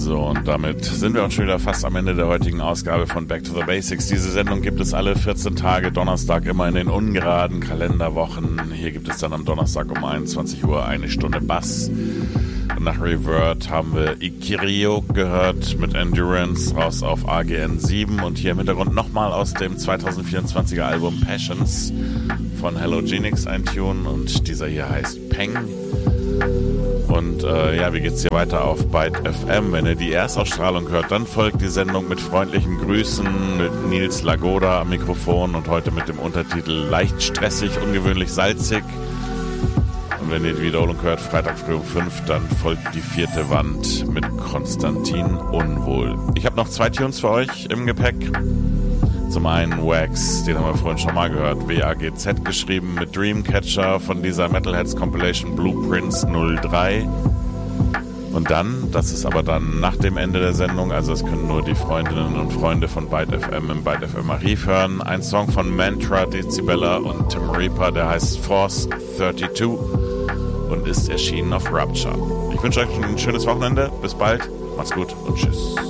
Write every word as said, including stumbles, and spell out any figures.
So, und damit sind wir auch schon wieder fast am Ende der heutigen Ausgabe von Back to the Basics. Diese Sendung gibt es alle vierzehn Tage, Donnerstag immer in den ungeraden Kalenderwochen. Hier gibt es dann am Donnerstag um einundzwanzig Uhr eine Stunde Bass. Und nach Revert haben wir Ikirio gehört mit Endurance raus auf A G N sieben. Und hier im Hintergrund nochmal aus dem zweitausendvierundzwanziger Album Passions von Halogenics ein Tune. Und dieser hier heißt Peng. Und äh, ja, wie geht's hier weiter auf Byte F M? Wenn ihr die Erstausstrahlung hört, dann folgt die Sendung mit freundlichen Grüßen mit Nils Lagoda am Mikrofon und heute mit dem Untertitel Leicht stressig, ungewöhnlich salzig. Und wenn ihr die Wiederholung hört, Freitag früh um fünf, dann folgt die vierte Wand mit Konstantin Unwohl. Ich habe noch zwei Tunes für euch im Gepäck. Zum einen Wax, den haben wir vorhin schon mal gehört, W A G Z geschrieben mit Dreamcatcher von dieser Metalheads Compilation Blueprints null drei. Und dann, das ist aber dann nach dem Ende der Sendung, also das können nur die Freundinnen und Freunde von Byte F M im Byte F M Archiv hören, ein Song von Mantra, Decibella und Tim Reaper, der heißt Force zweiunddreißig und ist erschienen auf Rapture. Ich wünsche euch ein schönes Wochenende, bis bald, macht's gut und tschüss.